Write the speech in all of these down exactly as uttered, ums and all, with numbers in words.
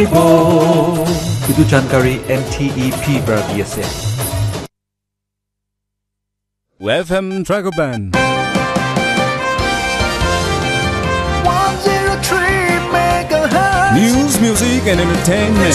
itu जानकारी N T E P पर दिए से F M Tracker Band News, music and entertainment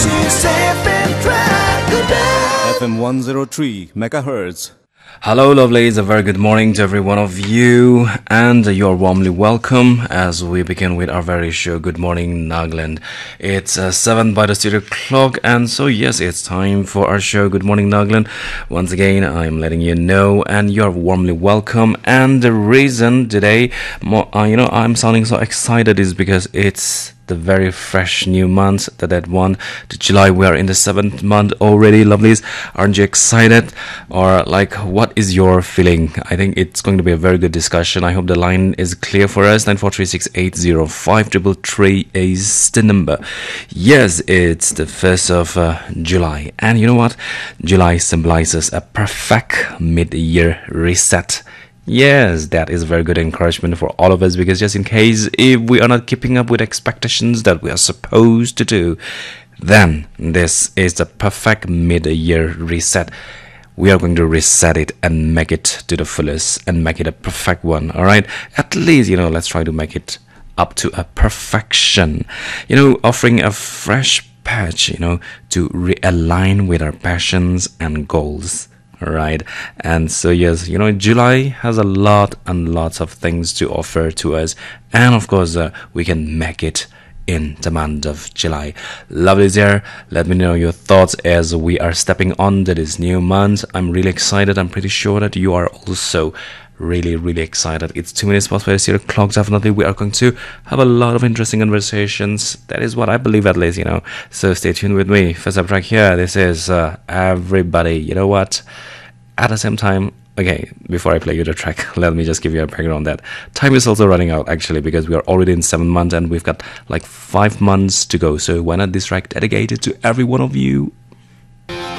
F M one oh three megahertz. Hello lovelies, a very good morning to every one of you, and you're warmly welcome as we begin with our very show Good Morning Nagaland. It's uh, seven by the studio clock, and so yes, it's time for our show Good Morning Nagaland. Once again, I'm letting you know, and you're warmly welcome. And the reason today, more, uh, you know, I'm sounding so excited is because it's the very fresh new month, the dead one to July. We are in the seventh month already, lovelies. Aren't you excited? Or like, what is your feeling? I think it's going to be a very good discussion. I hope the line is clear for us. nine four three six eight zero five three three is the number. Yes, it's the first of uh, July, and you know what? July symbolizes a perfect mid-year reset. Yes, that is very good encouragement for all of us, because just in case if we are not keeping up with expectations that we are supposed to do, then this is the perfect mid-year reset. We are going to reset it and make it to the fullest and make it a perfect one, all right? At least, you know, let's try to make it up to a perfection. You know, offering a fresh patch, you know, to realign with our passions and goals. Right, and so yes, you know, July has a lot and lots of things to offer to us, and of course uh, we can make it in the month of July. Lovely there, let me know your thoughts as we are stepping on to this new month. I'm really excited. I'm pretty sure that you are also really really excited. It's two minutes past the zero clock. Definitely we are going to have a lot of interesting conversations. That is what I believe, at least, you know, so stay tuned with me. First up track here, this is uh, Everybody. You know what, at the same time, okay, before I play you the track, let me just give you a background on that. Time is also running out, actually, because we are already in seven months and we've got like five months to go. So why not this track dedicated to every one of you